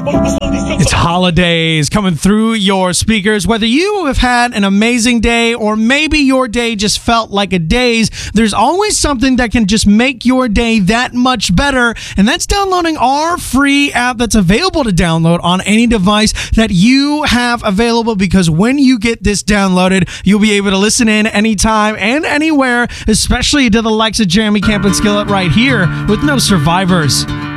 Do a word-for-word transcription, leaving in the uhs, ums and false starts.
It's holidays coming through your speakers. Whether you have had an amazing day or maybe your day just felt like a daze, there's always something that can just make your day that much better, and that's downloading our free app that's available to download on any device that you have available, because when you get this downloaded, you'll be able to listen in anytime and anywhere, especially to the likes of Jeremy Camp and Skillet right here with no survivors.